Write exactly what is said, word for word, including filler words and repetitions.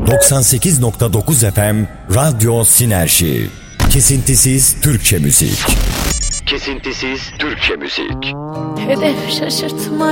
doksan sekiz nokta dokuz F M Radyo Sinerji. Kesintisiz Türkçe müzik. Kesintisiz Türkçe müzik. Hedef şaşırtma